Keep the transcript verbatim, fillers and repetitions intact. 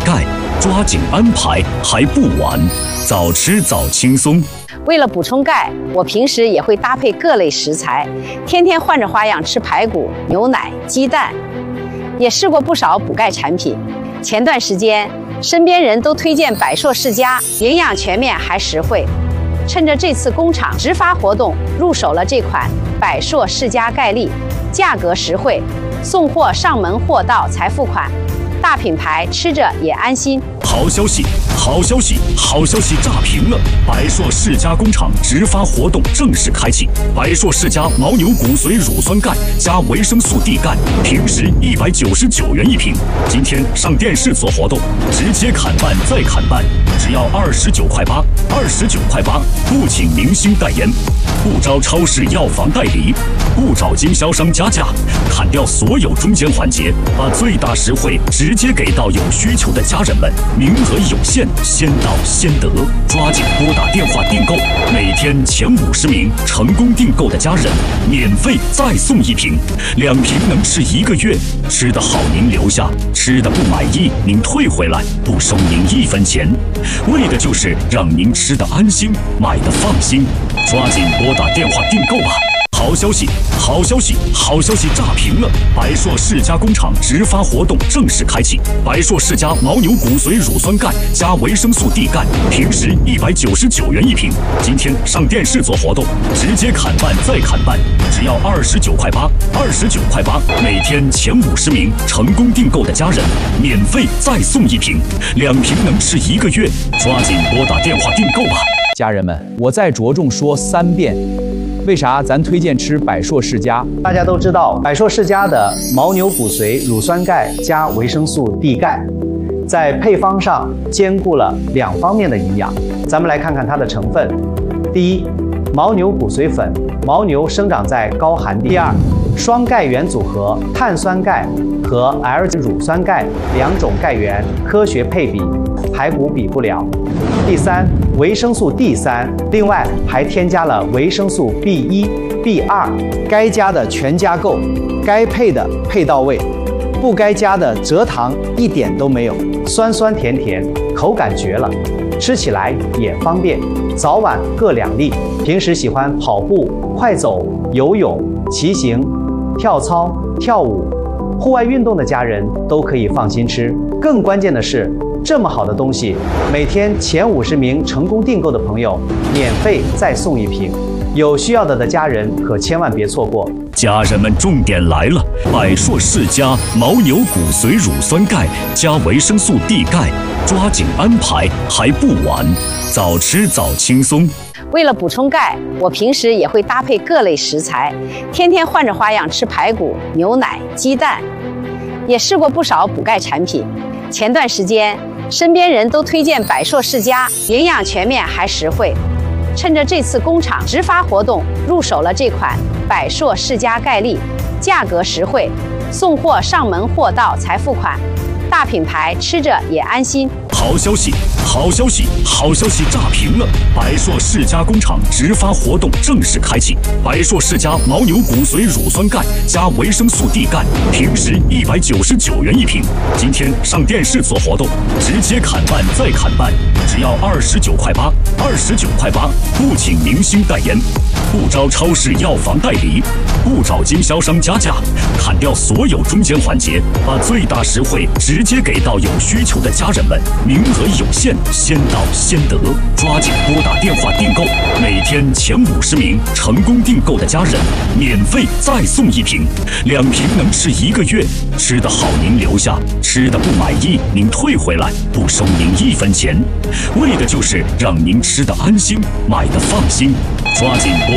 钙，抓紧安排，还不晚。早吃早轻松。 为了补充钙，我平时也会搭配各类食材，天天换着花样吃排骨、牛奶、鸡蛋，也试过不少补钙产品。前段时间，身边人都推荐百硕世家，营养全面还实惠。趁着这次工厂直发活动，入手了这款百硕世家钙粒，价格实惠，送货上门货到才付款，大品牌吃着也安心。 好消息，好消息，好消息炸屏了！百硕世家工厂直发活动正式开启。百硕世家牦牛骨髓乳酸钙加维生素 D 钙，平时一百九十九元一瓶，今天上电视做活动，直接砍半再砍半，只要二十九块八，二十九块八，不请明星代言，不招超市药房代理，不找经销商加价，砍掉所有中间环节，把最大实惠直接给到有需求的家人们。名额有限，先到先得，抓紧拨打电话订购，每天前五十名成功订购的家人，免费再送一瓶，两瓶能吃一个月。吃得好您留下，吃得不满意您退回来，不收您一分钱，为的就是让您吃得安心，买得放心。抓紧拨打电话订购吧！好消息，好消息，好消息炸屏了！百硕世家工厂直发活动正式开启。百硕世家牦牛骨髓乳酸钙加维生素 D 钙，平时一百九十九元一瓶，今天上电视做活动，直接砍半再砍半，只要二十九块八，二十九块八，每天前五十名成功订购的家人，免费再送一瓶，两瓶能吃一个月。抓紧拨打电话订购吧！ 家人们，我再着重说三遍。为啥咱推荐吃百硕世家？ 大家都知道，百硕世家的牦牛骨髓乳酸钙加维生素 D 钙，在配方上兼顾了两方面的营养。咱们来看看它的成分。第一，牦牛骨髓粉，牦牛生长在高寒地。第二，双钙源组合，碳酸钙和 L 乳酸钙两种钙源科学配比，排骨比不了。第三，维生素 D 三，另外还添加了维生素 B 一、B 二，该加的全加够，该配的配到位，不该加的蔗糖一点都没有，酸酸甜甜，口感绝了，吃起来也方便，早晚各两粒。平时喜欢跑步、快走、游泳、骑行、跳操、跳舞、户外运动的家人都可以放心吃。更关键的是，这么好的东西，每天前五十名成功订购的朋友，免费再送一瓶。有需要的的家人可千万别错过。 家人们，重点来了！百硕世家牦牛骨髓乳酸钙加维生素 D 钙，抓紧安排，还不晚。早吃早轻松。 为了补充钙，我平时也会搭配各类食材，天天换着花样吃排骨、牛奶、鸡蛋，也试过不少补钙产品。前段时间，身边人都推荐百硕世家，营养全面还实惠。趁着这次工厂直发活动，入手了这款百硕世家钙粒，价格实惠，送货上门货到才付款，大品牌吃着也安心。 好消息，好消息，好消息炸屏了！百硕世家工厂直发活动正式开启。百硕世家牦牛骨髓乳酸钙加维生素 D 钙，平时一百九十九元一瓶，今天上电视做活动，直接砍半再砍半，只要二十九块八，二十九块八，不请明星代言，不招超市药房代理，不找经销商加价，砍掉所有中间环节，把最大实惠直接给到有需求的家人们。名额有限，先到先得，抓紧拨打电话订购，每天前五十名成功订购的家人，免费再送一瓶，两瓶能吃一个月。吃得好您留下，吃得不满意您退回来，不收您一分钱，为的就是让您吃得安心，买得放心。抓紧拨